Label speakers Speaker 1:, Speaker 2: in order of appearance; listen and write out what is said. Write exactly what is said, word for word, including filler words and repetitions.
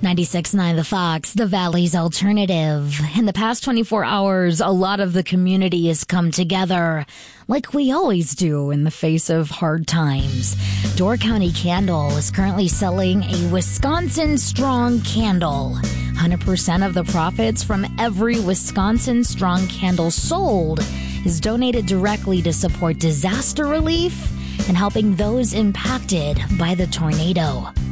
Speaker 1: ninety-six point nine The Fox, the Valley's alternative. In the past twenty-four hours, a lot of the community has come together, like we always do in the face of hard times. Door County Candle is currently selling a Wisconsin Strong candle. one hundred percent of the profits from every Wisconsin Strong candle sold is donated directly to support disaster relief and helping those impacted by the tornado.